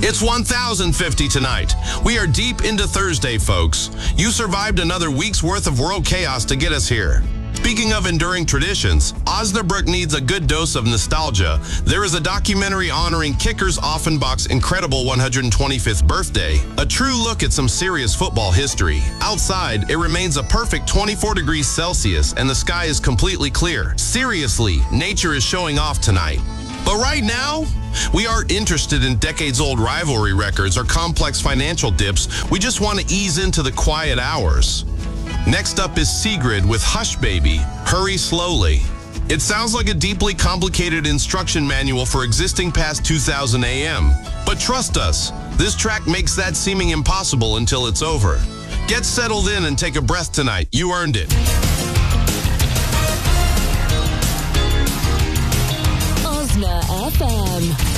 It's 1050 tonight. We are deep into Thursday, folks. You survived another week's worth of world chaos to get us here. Speaking of enduring traditions, Osnabrück needs a good dose of nostalgia. There is a documentary honoring Kickers Offenbach's incredible 125th birthday, a true look at some serious football history. Outside, it remains a perfect 24 degrees Celsius and the sky is completely clear. Seriously, nature is showing off tonight. But right now, we aren't interested in decades-old rivalry records or complex financial dips. We just want to ease into the quiet hours. Next up is Sigrid with Hush Baby, Hurry Slowly. It sounds like a deeply complicated instruction manual for existing past 2000 AM. But trust us, this track makes that seeming impossible until it's over. Get settled in and take a breath tonight. You earned it. Osna FM.